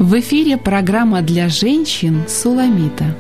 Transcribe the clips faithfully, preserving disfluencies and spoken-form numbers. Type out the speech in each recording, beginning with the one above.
В эфире программа для женщин «Суламита».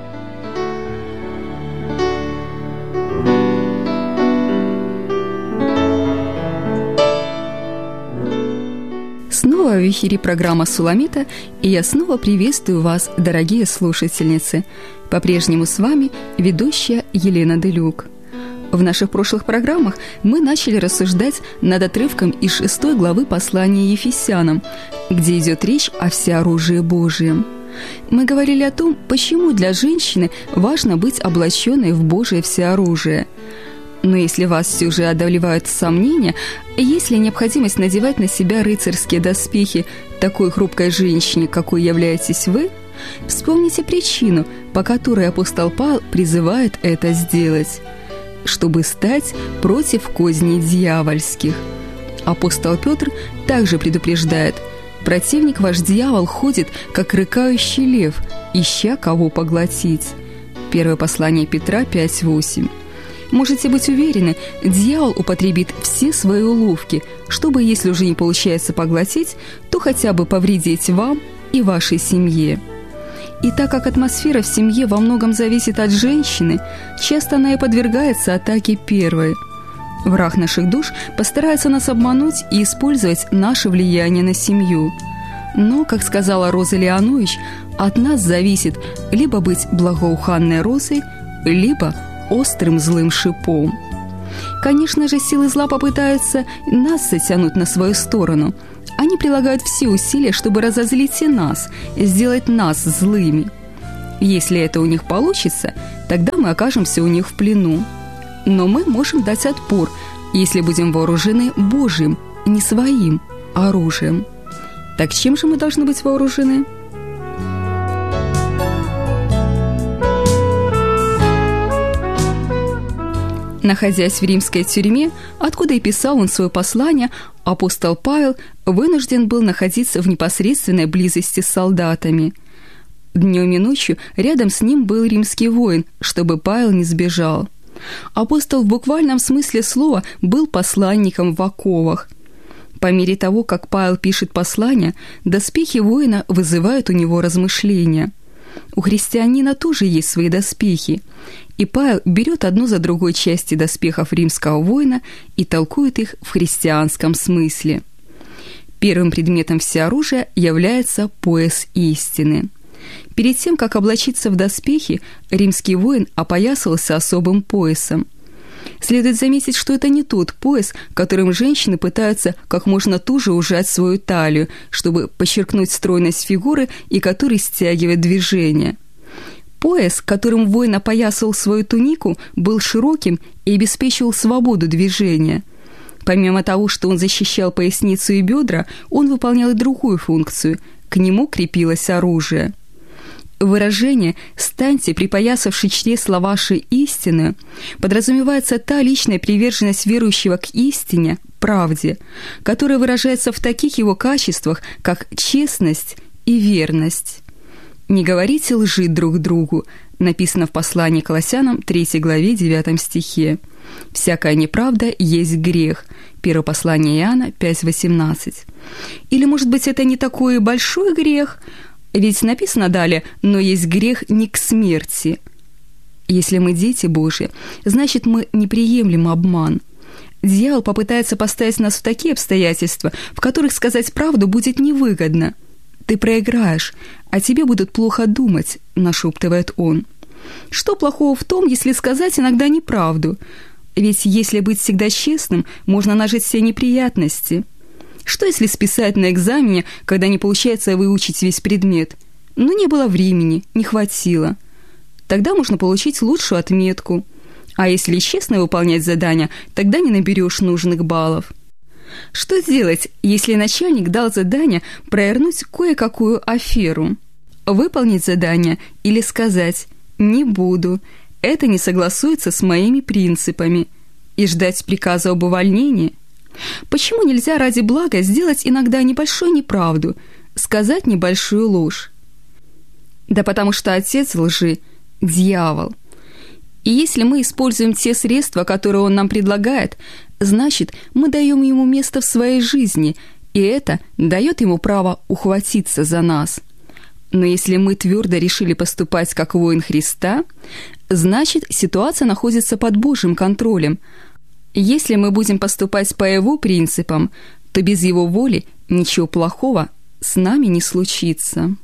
Снова в эфире программа «Суламита», и я снова приветствую вас, дорогие слушательницы. По-прежнему с вами ведущая Елена Делюк. В наших прошлых программах мы начали рассуждать над отрывком из шестой главы послания Ефесянам, где идет речь о всеоружии Божьем. Мы говорили о том, почему для женщины важно быть облаченной в Божие всеоружие. Но если вас все же одолевают сомнения, есть ли необходимость надевать на себя рыцарские доспехи такой хрупкой женщине, какой являетесь вы, вспомните причину, по которой апостол Павел призывает это сделать – чтобы стать против козней дьявольских. Апостол Петр также предупреждает: «Противник ваш дьявол ходит, как рыкающий лев, ища кого поглотить». Первое послание Петра пять восемь. Можете быть уверены, дьявол употребит все свои уловки, чтобы, если уже не получается поглотить, то хотя бы повредить вам и вашей семье. И так как атмосфера в семье во многом зависит от женщины, часто она и подвергается атаке первой. Враг наших душ постарается нас обмануть и использовать наше влияние на семью. Но, как сказала Роза Леонович, от нас зависит либо быть благоуханной розой, либо острым злым шипом. Конечно же, силы зла попытаются нас затянуть на свою сторону. Они прилагают все усилия, чтобы разозлить и нас, сделать нас злыми. Если это у них получится, тогда мы окажемся у них в плену. Но мы можем дать отпор, если будем вооружены Божьим, не своим оружием. Так чем же мы должны быть вооружены? Находясь в римской тюрьме, откуда и писал он свое послание, апостол Павел вынужден был находиться в непосредственной близости с солдатами. Днем и ночью рядом с ним был римский воин, чтобы Павел не сбежал. Апостол в буквальном смысле слова был посланником в оковах. По мере того, как Павел пишет послание, доспехи воина вызывают у него размышления. У христианина тоже есть свои доспехи. И Павел берет одну за другой части доспехов римского воина и толкует их в христианском смысле. Первым предметом всеоружия является пояс истины. Перед тем, как облачиться в доспехи, римский воин опоясывался особым поясом. Следует заметить, что это не тот пояс, которым женщины пытаются как можно туже ужать свою талию, чтобы подчеркнуть стройность фигуры и который стягивает движение. Пояс, которым воин опоясывал свою тунику, был широким и обеспечивал свободу движения. Помимо того, что он защищал поясницу и бедра, он выполнял и другую функцию – к нему крепилось оружие. Выражение «станьте, припоясавши чресла вашей истины» подразумевается та личная приверженность верующего к истине, правде, которая выражается в таких его качествах, как честность и верность. «Не говорите лжи друг другу», написано в послании к Колоссянам третьей главе девятом стихе. «Всякая неправда есть грех». Первое послание Иоанна пять восемнадцать. Или, может быть, это не такой большой грех? Ведь написано далее: «но есть грех не к смерти». Если мы дети Божьи, значит, мы не приемлем обман. Дьявол попытается поставить нас в такие обстоятельства, в которых сказать правду будет невыгодно. «Ты проиграешь, а тебе будут плохо думать», – нашептывает он. Что плохого в том, если сказать иногда неправду? Ведь если быть всегда честным, можно нажить все неприятности. Что если списать на экзамене, когда не получается выучить весь предмет? Но не было времени, не хватило. Тогда можно получить лучшую отметку. А если честно выполнять задания, тогда не наберешь нужных баллов. Что делать, если начальник дал задание провернуть кое-какую аферу? Выполнить задание или сказать «не буду», это не согласуется с моими принципами, и ждать приказа об увольнении? Почему нельзя ради блага сделать иногда небольшую неправду, сказать небольшую ложь? Да потому что отец лжи – дьявол. И если мы используем те средства, которые он нам предлагает, значит, мы даем ему место в своей жизни и это дает ему право ухватиться за нас. Но если мы твердо решили поступать как воин Христа, значит, ситуация находится под Божьим контролем. Если мы будем поступать по Его принципам, то без Его воли ничего плохого с нами не случится.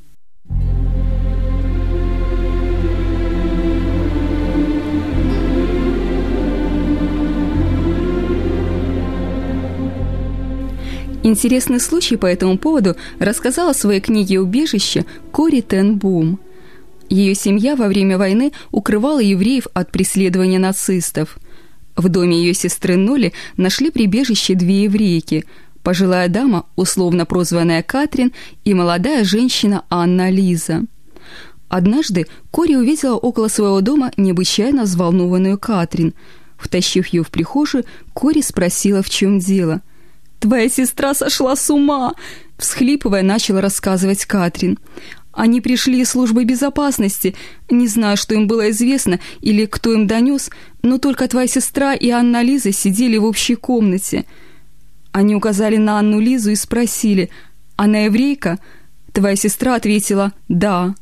Интересный случай по этому поводу рассказала в своей книге «Убежище» Кори Тен Бум. Ее семья во время войны укрывала евреев от преследования нацистов. В доме ее сестры Ноли нашли прибежище две еврейки – пожилая дама, условно прозванная Катрин, и молодая женщина Анна Лиза. Однажды Кори увидела около своего дома необычайно взволнованную Катрин. Втащив ее в прихожую, Кори спросила, в чем дело. «Твоя сестра сошла с ума!» – всхлипывая, начала рассказывать Катрин. «Они пришли из службы безопасности. Не знаю, что им было известно или кто им донес, но только твоя сестра и Анна Лиза сидели в общей комнате. Они указали на Анну Лизу и спросили: «Она еврейка?» Твоя сестра ответила: «Да».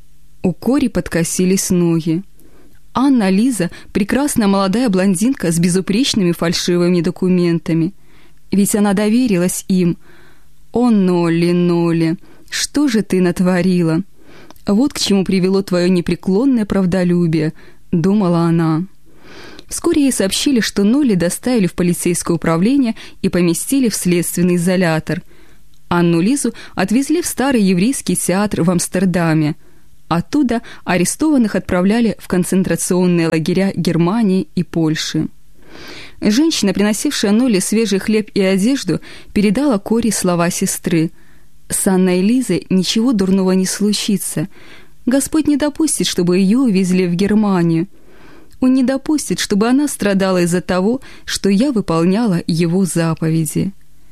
У Кори подкосились ноги. Анна Лиза – прекрасная молодая блондинка с безупречными фальшивыми документами. Ведь она доверилась им. «О, Нолли, Нолли, что же ты натворила? Вот к чему привело твое непреклонное правдолюбие», – думала она. Вскоре ей сообщили, что Нолли доставили в полицейское управление и поместили в следственный изолятор. Анну Лизу отвезли в старый еврейский театр в Амстердаме. Оттуда арестованных отправляли в концентрационные лагеря Германии и Польши. Женщина, приносившая Нолли свежий хлеб и одежду, передала Кори слова сестры. «С Анной Лизой ничего дурного не случится. Господь не допустит, чтобы ее увезли в Германию. Он не допустит, чтобы она страдала из-за того, что я выполняла его заповеди».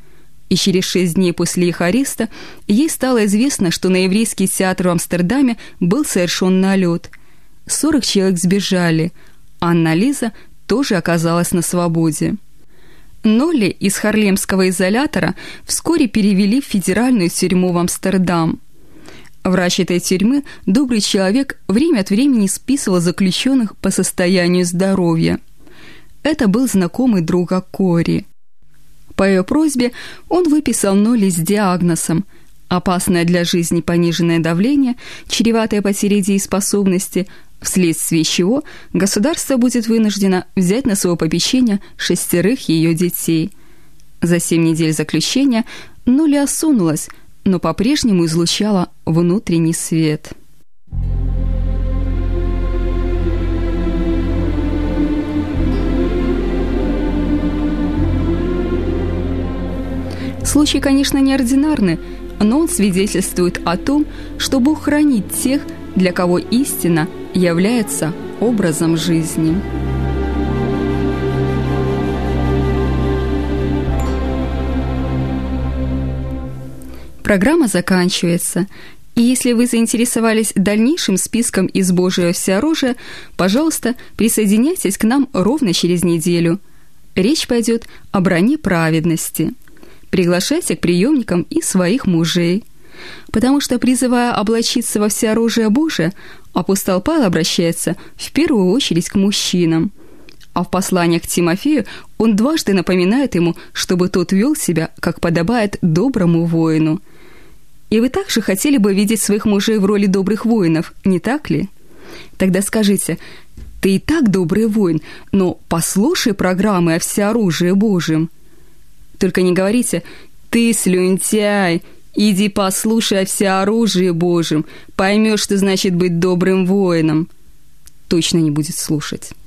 И через шесть дней после их ареста ей стало известно, что на еврейский театр в Амстердаме был совершен налет. Сорок человек сбежали. Анна Лиза тоже оказалась на свободе. Нолли из харлемского изолятора вскоре перевели в федеральную тюрьму в Амстердам. Врач этой тюрьмы, добрый человек, время от времени списывал заключенных по состоянию здоровья. Это был знакомый друга Кори. По ее просьбе он выписал Нолли с диагнозом: опасное для жизни пониженное давление, чреватое потерей дееспособности, вследствие чего государство будет вынуждено взять на свое попечение шестерых ее детей. За семь недель заключения Нолли осунулась, но по-прежнему излучала внутренний свет. Случай, конечно, неординарный, но он свидетельствует о том, что Бог хранит тех, для кого истина является образом жизни. Программа заканчивается, и если вы заинтересовались дальнейшим списком из Божьего всеоружия, пожалуйста, присоединяйтесь к нам ровно через неделю. Речь пойдет о броне праведности. Приглашайте к приемникам и своих мужей. Потому что, призывая облачиться во всеоружие Божие, апостол Павел обращается в первую очередь к мужчинам. А в посланиях к Тимофею он дважды напоминает ему, чтобы тот вел себя, как подобает доброму воину. И вы также хотели бы видеть своих мужей в роли добрых воинов, не так ли? Тогда скажите: ты и так добрый воин, но послушай программы о всеоружии Божьем. Только не говорите: ты слюнтяй, иди послушай о всеоружии Божьем, поймешь, что значит быть добрым воином. Точно не будет слушать.